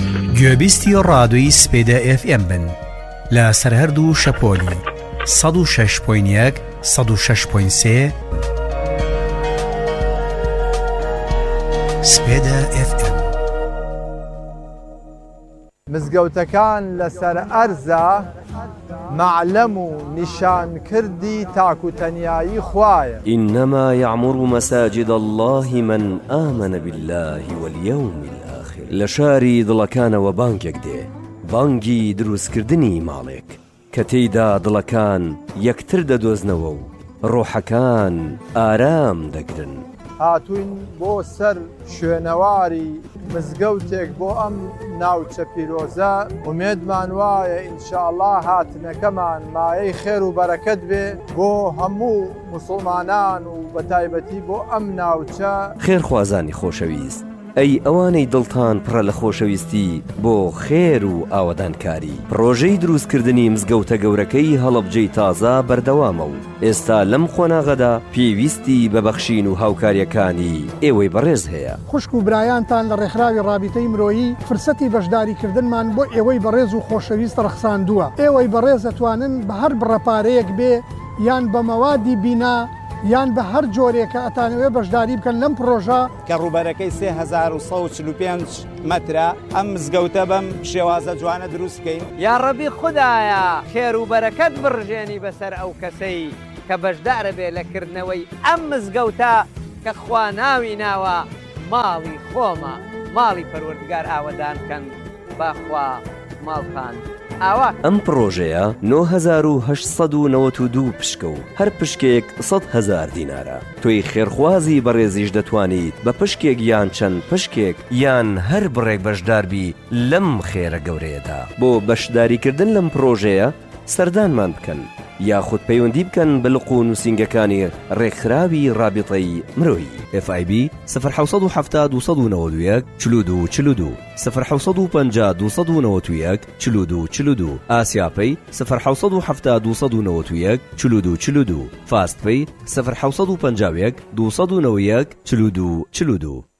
گوێبیستی ڕادۆی سپێدە FM بن لە سەرهەردوو شەپۆلی 106.1 106.3 سپێدە FM. مزگەوتەکان لەسەر ئەرزە معلەم و نیشانکردی تاکوتەنیایی خوایە. إنما يعمر مساجد الله من آمن بالله واليوم الآخر. لشاری دڵەکانەوە بانگێک دێ، بانگی دروستکردنی ماڵێک کە تێیدا دڵەکان یەکتر دەدۆزنەوە و ڕۆحەکان ئارام دەگرن. هاتوین بۆ سەر شوێنەواری مزگەوتێک بۆ ئەم ناوچە پیرۆزە. ومێدمان وایە ئینشاءالله هاتنەکەمان مایەی خێر و بەرەکەت بێ بۆ هەموو موسڵمانان و بەتایبەتی بۆ ئەم ناوچە. خێرخوازانی خۆشەویست، ئەی ئەوانەی دڵتان پڕە لە خۆشەویستی بۆ خێر و ئاوەدانکاری، پرۆژەی دروستکردنی مزگەوتە گەورەکەی هەڵەبجەی تازە بەردەوامە و ئێستا لەم خۆناغەدا پێویستی بەبەخشین و هاوکاریەکانی ئێوەی بەڕێز هەیە. خوشک و برایانتان لە ڕێکخراوی ڕابطەی مرۆیی فرسەتی بەشداریکردنمان بۆ ئێوەی بەڕێز و خۆشەویست ڕەخساندووە. ئێوەی بەڕێز دەتوانن بە هەر بڕەپارەیەک بێ یان بە مەوادی بینا یان بە هەر جۆرێکە ئەتانەوێ بەشداری بکەن لەم پرۆژە کە ڕووبەرەکەی 3145 مەترە. ئەم مزگەوتە بەم شێوازە جوانە دروست بکەین. یا ڕەبی خودایە خێر و بەرەکەت بڕژێنی بەسەر ئەو کەسەی کە بەشدارە بێ لەکردنەوەی ئەم مزگەوتە کە خوا ناوی ناوە ماڵی خۆمە، ماڵی پەروەردگار ئاوەدان کەن باخوا ماڵتان ئاوا. ئەم پرۆژەیە 9892 پشکە و هەر پشکێک 100,000 دینارە. تۆی خێرخوازی بەڕێزیش دەتوانیت بە پشکێک یان چەند پشکێک یان هەر بڕێک بەشداربی لەم خێرە گەورەیەدا. بۆ بەشداریکردن لەم پرۆژەیە سەردانمان بکەن یاخود پەیوەندی بکەن بە لقو و نووسینگەکانی ڕێکخراوی ڕابطەی مرۆیی. FIB 0870 291 42 42 0850 291 42 42 ئاسیاپەی 0870 291 42 42 فاستپەی 0851 291 42 42.